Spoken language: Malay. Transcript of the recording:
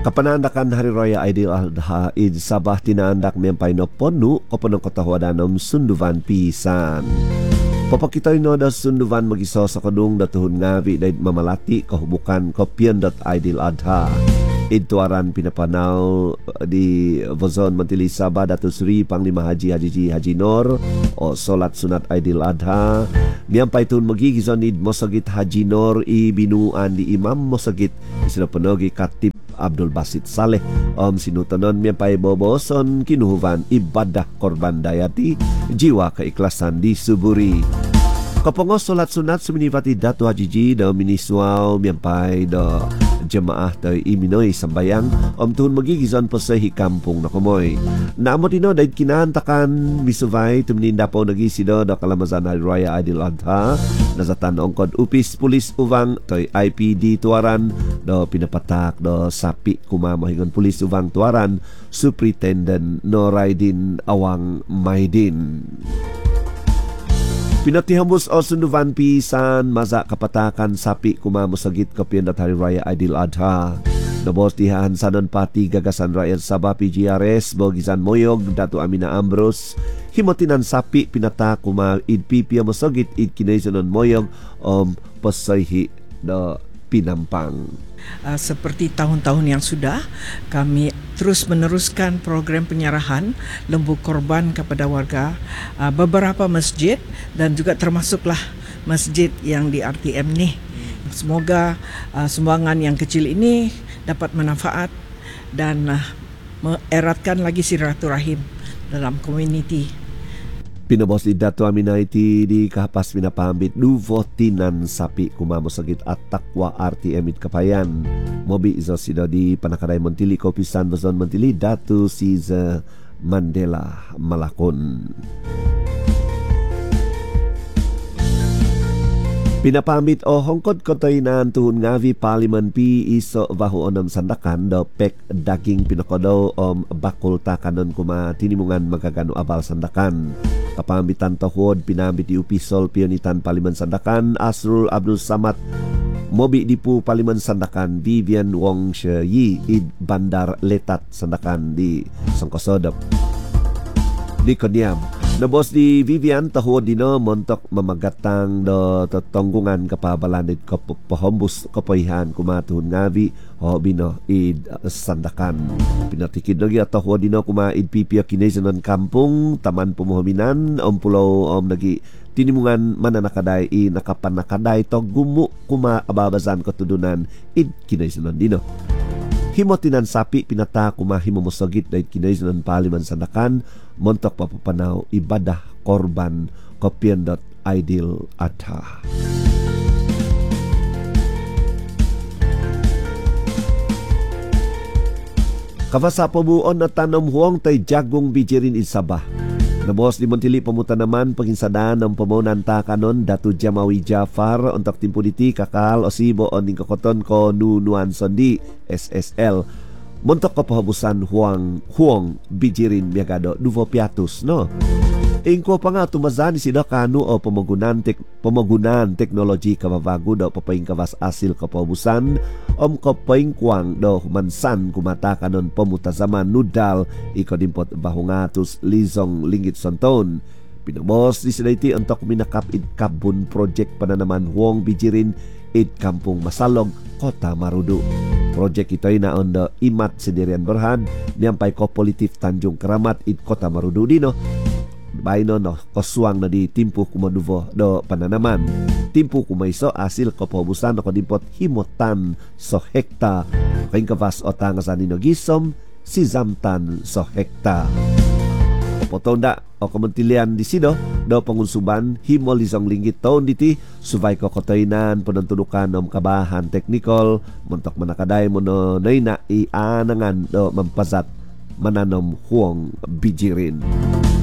Kapanandakan Hari Raya Aidil Adha Id Sabah tinaandak miyempay no ponu koponong katahuadanom sunduvan pisan. Papakita ino da sunduvan magiso sa kadung datuhun ngavi dahil mamalati kahubukan kopian.aidil adha. Idtuaran pinapanaw di Vozon Mantili Sabah Dato Sri Panglima Haji Haji Nor o Solat Sunat Aidil Adha. Miyampay tun magigizon id Mosagit Haji Nor ibinuan di Imam Mosagit isinapanogi Katib Abdul Basit Saleh sinutanon miyampay boboson kinuhuvan ibadah korban dayati jiwa keikhlasan di Suburi. Kapongos solat sunat suminipati Dato Haji da miniswal miyampay da jemaah tayo iminoy sambayang tuhun magigizon po sa hikampong na kumoy. Naamot ino dahil kinaantakan misuvay tumininda po nagisido da kalamazan Hari Raya Aidil Adha nazatan ongkod upis pulis uvang tayo IPD tuaran do pinapatak do sapi kumamahingon pulis uvang tuaran Superintendent Noraidin Awang Maidin. Pinatihambus o sunduvan pisan maza kapatakan sapi kumamusagit kopiandat Hari Raya Aidil Adha. Nabos dihaan sanon pati gagasan rakyat Sabah PGRS Bogisan Moyog Dato Amina Ambros himotinan sapi pinata kuma idpipia musagit id kinaisanon Moyog pasayhi do Pinampang. Seperti tahun-tahun yang sudah, kami terus meneruskan program penyerahan lembu korban kepada warga beberapa masjid dan juga termasuklah masjid yang di RTM ni. Semoga sumbangan yang kecil ini dapat manfaat dan mengeratkan lagi silaturahim dalam komuniti. Pinabos di Dato Amina iti di kahapas pinapambit duvotinan sapi kumamosagit at takwa RTM it kapayan. Mobi iso sida di panakaday Montili Kopisan Bazon Montili Dato Siza Mandela Malakon. Pinapamit o hongkod kotoy na tuhun ngavi paliman pi iso baho onam sandakan do pek daging pinakodaw bakul takanon kuma tinimungan magagano abal sandakan. Kapambitan tohod pinambit di upisol pionitan paliman sandakan Asrul Abdul Samad Mobi dipu paliman sandakan Vivian Wong Yi id Bandar Letat sandakan di Songkosodop di Konyam. Nabos di Vivian tahu dino montok mamagatang do totonggungan kapabalanit kapohombus kapahihan kumatuhun ngavi o bino id sandakan. Pinatikid lagi tahu dino kuma id pipia kinesanon kampung taman pumuhuminan pulau nagi tinimungan mananakaday i nakapanakaday to gumu kuma ababazan katudunan id kinesanon dino. Himotinan sapi pinata kumahimomosogit dahil kinaisanon paliman sandakan montok papapanaw ibadah korban kopian.aidil adha. Kavasa pabuon na tanom huwang tay jagong bijirin in Sabah. Nabos di Montili pamuta naman paghinsadaan ng pamunan takanon Datu Jamawi Jafar untuk tim politi kakal osibo oning kokoton ko nunuan sondi SSL montok kapahabusan huwang bijirin miagado duvo piatus no. Ingko pa nga tumazani sila kanu o pamagunan teknologi kababago daw papaing kawas asil kapabusan kapaing kuang daw mansan kumata kanon pamuta zaman nudal ikodimpot bahungatus lizong linggit sonton. Pinamos di sila iti untuk minakap id kabun project pananaman huwang bijirin id kampung Masalog Kota Marudu. Project ito ay naon da Imat Sendirian Berhan niyampay ko politif Tanjung Keramat id Kota Marudu dino. Baino no kosuang na di timpu kumaduvo do pananaman. Timpu kumaiso asil kapabusan no kodimpot himotan so hekta. Kain kavas o tangasan nino gisom si zamtan so hekta. Potonda o komentilian di sido do pangunsuban himo lisong linggit taon diti subay ko kotoinan penentudukan om kabahan teknikol montok manakaday mo no na ianangan do mampazat mananom huwang bijirin.